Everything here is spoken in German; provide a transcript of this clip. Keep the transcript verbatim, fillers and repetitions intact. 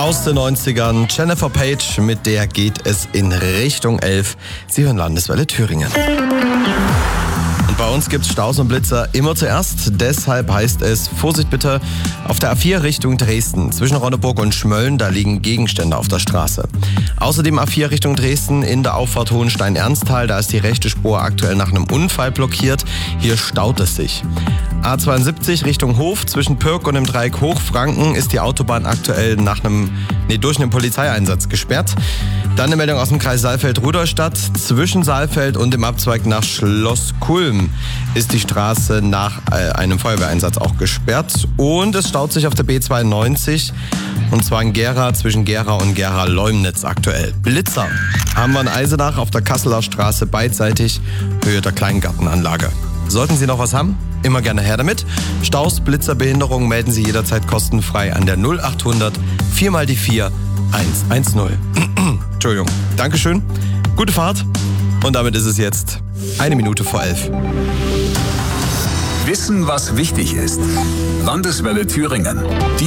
Aus den neunzigern, Jennifer Page, mit der geht es in Richtung elf. Sie hören Landeswelle Thüringen. Und bei uns gibt's Staus und Blitzer immer zuerst. Deshalb heißt es, Vorsicht bitte, auf der A vier Richtung Dresden. Zwischen Ronneburg und Schmölln, da liegen Gegenstände auf der Straße. Außerdem A vier Richtung Dresden in der Auffahrt Hohenstein-Ernsthal. Da ist die rechte Spur aktuell nach einem Unfall blockiert. Hier staut es sich. A zweiundsiebzig Richtung Hof, zwischen Pirk und dem Dreieck Hochfranken ist die Autobahn aktuell nach einem, nee, durch einen Polizeieinsatz gesperrt. Dann eine Meldung aus dem Kreis Saalfeld-Rudolstadt. Zwischen Saalfeld und dem Abzweig nach Schloss Kulm ist die Straße nach äh, einem Feuerwehreinsatz auch gesperrt. Und es staut sich auf der B zweiundneunzig, und zwar in Gera, zwischen Gera und Gera-Leumnitz aktuell. Blitzer haben wir in Eisenach auf der Kasseler Straße beidseitig, Höhe der Kleingartenanlage. Sollten Sie noch was haben? Immer gerne her damit. Staus, Blitzer, Behinderungen melden Sie jederzeit kostenfrei an der null achthundert vier mal die vier eins eins null. Entschuldigung. Dankeschön. Gute Fahrt. Und damit ist es jetzt eine Minute vor elf. Wissen, was wichtig ist. Landeswelle Thüringen.